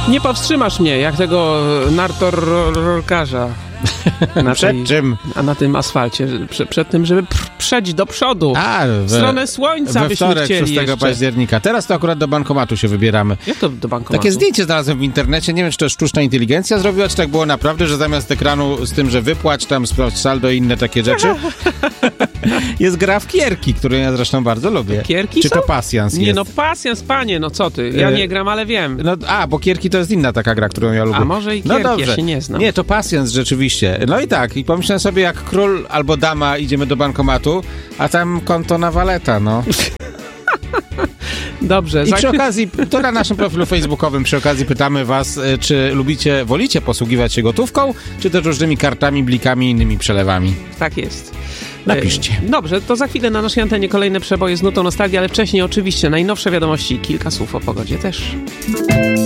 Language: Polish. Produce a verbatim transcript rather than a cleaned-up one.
Nie powstrzymasz mnie, jak tego nartorkarza. Na Przed tej, czym? A na tym asfalcie, przed, przed tym, żeby pr- przejść do przodu. A, we, w stronę słońca we byśmy wtorek, chcieli szóstego jeszcze. października. Teraz to akurat do bankomatu się wybieramy. Jak to do bankomatu? Takie zdjęcie znalazłem w internecie, nie wiem, czy to sztuczna inteligencja zrobiła, czy tak było naprawdę, że zamiast ekranu z tym, że wypłać, tam sprawdź saldo i inne takie rzeczy, jest gra w kierki, którą ja zresztą bardzo lubię. Kierki Czy są? to pasjans Nie jest? no, pasjans, panie, no co ty? Ja E, nie gram, ale wiem. No, a, bo kierki to jest inna taka gra, którą ja lubię. A może i No kierki, dobrze. ja się nie znam. Nie, to pasjans rzeczywiście. No i tak, i pomyślałem sobie, jak król albo dama idziemy do bankomatu, a tam konto na waleta, no. Dobrze. I przy okazji, to na naszym profilu facebookowym przy okazji pytamy was, e, czy lubicie, wolicie posługiwać się gotówką, czy też różnymi kartami, blikami i innymi przelewami. Tak jest. Napiszcie. E, Dobrze, to za chwilę na naszej antenie kolejne przeboje z nutą nostalgii, ale wcześniej oczywiście najnowsze wiadomości i kilka słów o pogodzie też.